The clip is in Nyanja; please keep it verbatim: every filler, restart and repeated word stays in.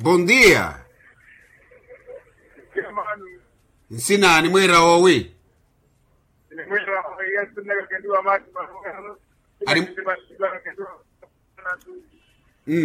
Bom dia. Nsinani mwera wowi. Mwera wowi yasunaka kendua mati. Ali